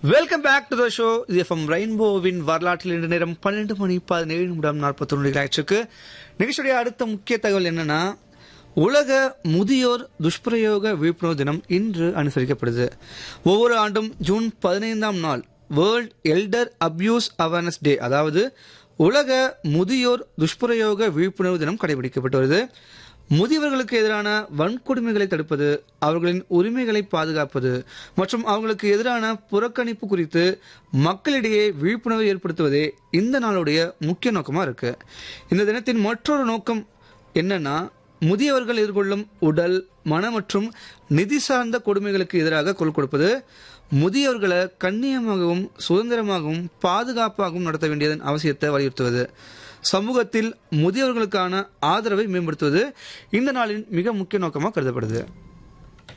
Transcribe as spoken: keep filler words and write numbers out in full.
Welcome back to the show. இது FM ரெயின்போவின் வரலாற்றில் இன்று நேரம் பன்னெண்டு மணி பதினேழு நிமிடம் நாற்பத்தி ஆயிடுச்சு. நிகழ்ச்சியுடைய அடுத்த முக்கிய தகவல் என்னன்னா, உலக முதியோர் துஷ்பிரயோக விழிப்புணர்வு தினம் இன்று அனுசரிக்கப்படுது. ஒவ்வொரு ஆண்டும் ஜூன் பதினைந்தாம் நாள் world elder abuse awareness day, அதாவது உலக முதியோர் துஷ்பிரயோக விழிப்புணர்வு தினம் கடைபிடிக்கப்பட்டு வருது. முதியவர்களுக்கு எதிரான வன்கொடுமைகளை தடுப்பது, அவர்களின் உரிமைகளை பாதுகாப்பது மற்றும் அவர்களுக்கு எதிரான புறக்கணிப்பு குறித்து மக்களிடையே விழிப்புணர்வை ஏற்படுத்துவதே இந்த நாளுடைய முக்கிய நோக்கமாக இருக்கு. இந்த தினத்தின் மற்றொரு நோக்கம் என்னன்னா, முதியவர்கள் எதிர்கொள்ளும் உடல், மன மற்றும் நிதி சார்ந்த கொடுமைகளுக்கு எதிராக குரல் கொடுப்பது, முதியவர்களை கண்ணியமாகவும் சுதந்திரமாகவும் பாதுகாப்பாகவும் நடத்த வேண்டியதன் அவசியத்தை வலியுறுத்துவது, சமூகத்தில் முதியவர்களுக்கான ஆதரவை மேம்படுத்துவது இந்த நாளின் மிக முக்கிய நோக்கமாக கருதப்படுது.